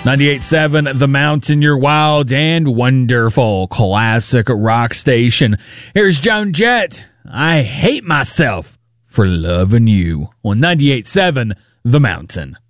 98.7 The Mountain, your wild and wonderful classic rock station. Here's Joan Jett. I hate myself for loving you on 98.7 The Mountain.